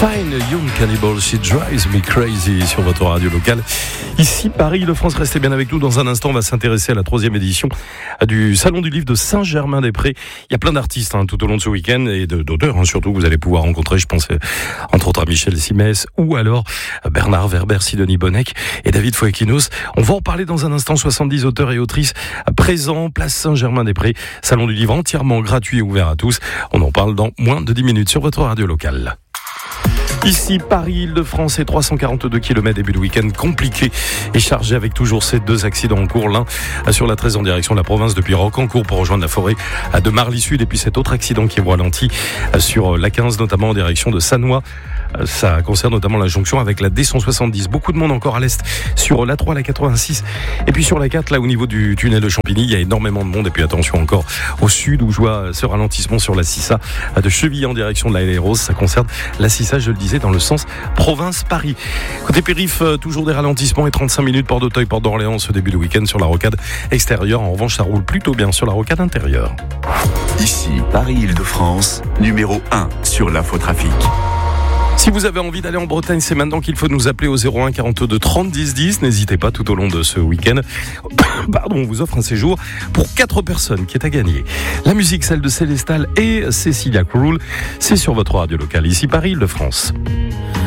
Fine Young Cannibal, She Drives Me Crazy sur votre radio locale. Ici Paris-Île-de-France, restez bien avec nous. Dans un instant, on va s'intéresser à la 3e édition du Salon du Livre de Saint-Germain-des-Prés. Il y a plein d'artistes tout au long de ce week-end et d'auteurs surtout que vous allez pouvoir rencontrer. Je pense entre autres à Michel Simès ou alors Bernard Werber, Sidonie Bonnec et David Foekinos. On va en parler dans un instant. 70 auteurs et autrices présents, place Saint-Germain-des-Prés. Salon du Livre entièrement gratuit et ouvert à tous. On en parle dans moins de 10 minutes sur votre radio locale. Ici, Paris-Île-de-France et 342 km, début de week-end compliqué et chargé avec toujours ces 2 accidents en cours. L'un sur la 13 en direction de la province depuis Rocancourt pour rejoindre la forêt de Marly-Sud et puis cet autre accident qui est ralenti sur la 15 notamment en direction de Sannois. Ça concerne notamment la jonction avec la D170. Beaucoup de monde encore à l'est sur la 3, la 86 et puis sur la 4 là au niveau du tunnel de Champigny. Il y a énormément de monde et puis attention encore au sud où je vois ce ralentissement sur la 6A de Chevilly en direction de la Haye-les-Roses. Ça concerne la 6A, je le disais, dans le sens province-Paris. Côté périph, toujours des ralentissements et 35 minutes Porte d'Auteuil, Porte d'Orléans ce début de week-end sur la rocade extérieure. En revanche, ça roule plutôt bien sur la rocade intérieure. Ici, Paris-Île-de-France, numéro 1 sur l'infotrafic. Si vous avez envie d'aller en Bretagne, c'est maintenant qu'il faut nous appeler au 01 42 30 10 10. N'hésitez pas tout au long de ce week-end. On vous offre un séjour pour 4 personnes qui est à gagner. La musique, celle de Célestal et Cécilia Krull, c'est sur votre radio locale. Ici Paris-Île-de-France.